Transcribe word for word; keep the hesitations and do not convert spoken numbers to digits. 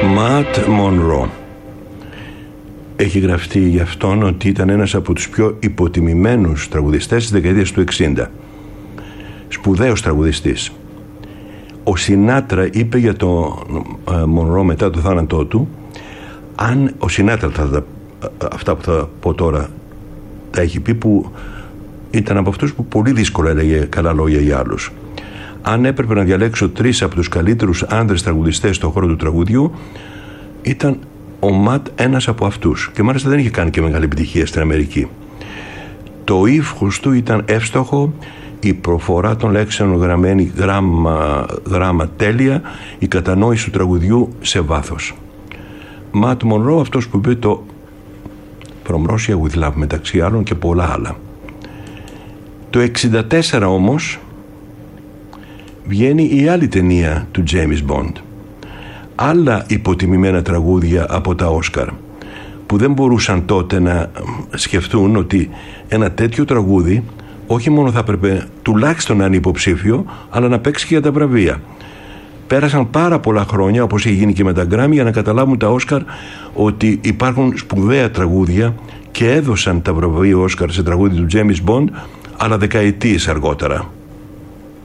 Ματ Μονρό. Έχει γραφτεί για αυτόν ότι ήταν ένας από τους πιο υποτιμημένους τραγουδιστές της δεκαετίας του εξήντα. Σπουδαίος τραγουδιστής. Ο Σινάτρα είπε για το Μονρό μετά το θάνατό του, αν ο Σινάτρα θα, αυτά που θα πω τώρα τα έχει πει, που ήταν από αυτούς που πολύ δύσκολα έλεγε καλά λόγια για άλλους. Αν έπρεπε να διαλέξω τρεις από τους καλύτερους άνδρες τραγουδιστές στον χώρο του τραγουδιού, ήταν ο Ματ ένας από αυτούς, και μάλιστα δεν είχε κάνει και μεγάλη επιτυχία στην Αμερική. Το ύφος του ήταν εύστοχο, η προφορά των λέξεων γραμμένη γράμμα, γράμμα τέλεια, η κατανόηση του τραγουδιού σε βάθος. Ματ Μονρό, αυτός που είπε το From Russia with Love μεταξύ άλλων και πολλά άλλα. Το εξήντα τέσσερα όμως βγαίνει η άλλη ταινία του James Bond. Άλλα υποτιμημένα τραγούδια από τα Όσκαρ, που δεν μπορούσαν τότε να σκεφτούν ότι ένα τέτοιο τραγούδι όχι μόνο θα έπρεπε τουλάχιστον να είναι υποψήφιο, αλλά να παίξει και για τα βραβεία. Πέρασαν πάρα πολλά χρόνια, όπως είχε γίνει και με τα Γκράμι, για να καταλάβουν τα Όσκαρ ότι υπάρχουν σπουδαία τραγούδια, και έδωσαν τα βραβεία Όσκαρ σε τραγούδι του James Bond, αλλά δεκαετίες αργότερα.